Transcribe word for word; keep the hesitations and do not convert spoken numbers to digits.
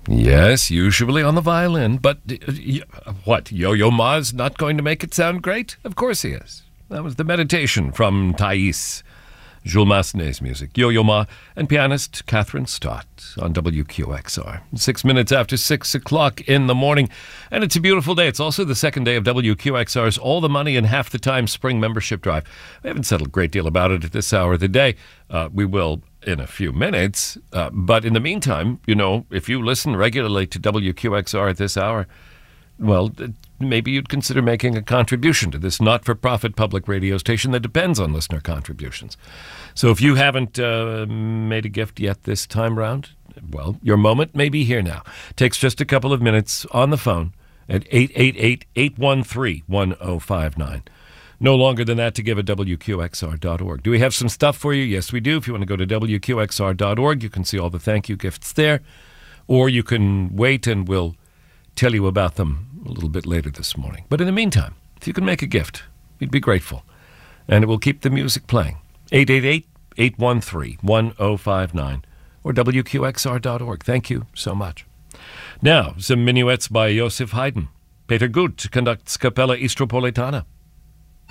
Yes, usually on the violin, but uh, what, Yo-Yo Ma's not going to make it sound great? Of course he is. That was the meditation from Thais, Jules Massenet's music. Yo-Yo Ma and pianist Catherine Stott on W Q X R. Six minutes after six o'clock in the morning, and it's a beautiful day. It's also the second day of W Q X R's All the Money in Half the Time Spring Membership Drive. We haven't said a great deal about it at this hour of the day. Uh, we will in a few minutes, uh, but in the meantime, you know, if you listen regularly to W Q X R at this hour, well, maybe you'd consider making a contribution to this not-for-profit public radio station that depends on listener contributions. So if you haven't uh, made a gift yet this time round, well, your moment may be here now. Takes just a couple of minutes on the phone at eight eight eight, eight one three, one oh five nine. No longer than that to give at W Q X R dot org. Do we have some stuff for you? Yes, we do. If you want to go to W Q X R dot org, you can see all the thank you gifts there. Or you can wait and we'll tell you about them a little bit later this morning. But in the meantime, if you can make a gift, we'd be grateful. And it will keep the music playing. eight eight eight, eight one three, one oh five nine or W Q X R dot org. Thank you so much. Now, some minuets by Joseph Haydn. Peter Gut conducts Capella Istropolitana.